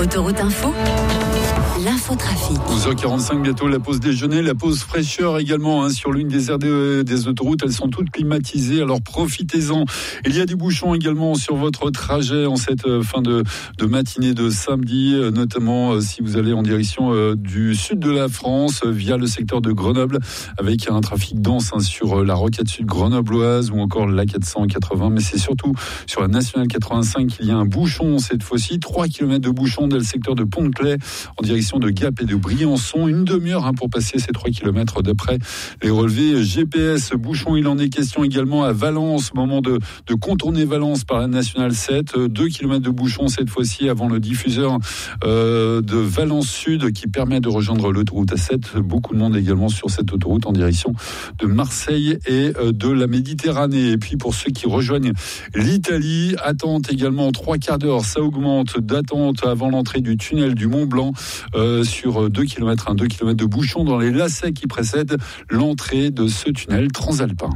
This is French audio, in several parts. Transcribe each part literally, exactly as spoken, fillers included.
Autoroute Info, l'infotrafic. douze heures quarante-cinq, bientôt la pause déjeuner, la pause fraîcheur également hein, sur l'une des aires des, des autoroutes. Elles sont toutes climatisées, alors profitez-en. Il y a du bouchon également sur votre trajet en cette fin de, de matinée de samedi, notamment si vous allez en direction du sud de la France via le secteur de Grenoble, avec un trafic dense hein, sur la rocade sud grenobloise ou encore la quatre cent quatre-vingts. Mais c'est surtout sur la nationale quatre-vingt-cinq qu'il y a un bouchon cette fois-ci. trois kilomètres de bouchon dans le secteur de Pont-de-Claix en direction de Gap et de Briançon. Une demi-heure hein, pour passer ces trois kilomètres d'après les relevés G P S. Bouchon, il en est question également à Valence, moment de, de contourner Valence par la nationale sept. deux kilomètres de bouchon cette fois-ci avant le diffuseur euh, de Valence Sud qui permet de rejoindre l'autoroute A sept. Beaucoup de monde également sur cette autoroute en direction de Marseille et euh, de la Méditerranée. Et puis pour ceux qui rejoignent l'Italie, attente également trois quarts d'heure. Ça augmente d'attente avant l'entrée du tunnel du Mont Blanc euh, sur deux kilomètres, hein, deux kilomètres de bouchon dans les lacets qui précèdent l'entrée de ce tunnel transalpin.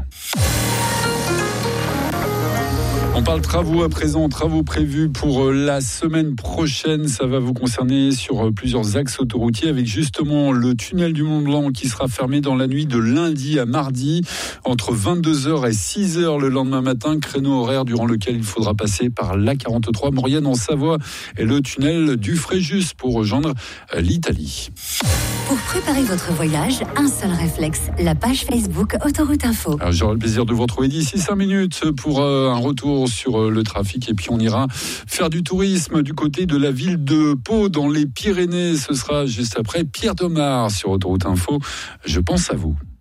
On parle travaux à présent, travaux prévus pour la semaine prochaine. Ça va vous concerner sur plusieurs axes autoroutiers avec justement le tunnel du Mont Blanc qui sera fermé dans la nuit de lundi à mardi entre vingt-deux heures et six heures le lendemain matin, créneau horaire durant lequel il faudra passer par l'A quarante-trois Maurienne en Savoie et le tunnel du Fréjus pour rejoindre l'Italie. Pour préparer votre voyage, un seul réflexe, la page Facebook Autoroute Info. Alors, j'aurai le plaisir de vous retrouver d'ici cinq minutes pour euh, un retour sur le trafic et puis on ira faire du tourisme du côté de la ville de Pau dans les Pyrénées. Ce sera juste après Pierre Domar sur Autoroute Info. Je pense à vous.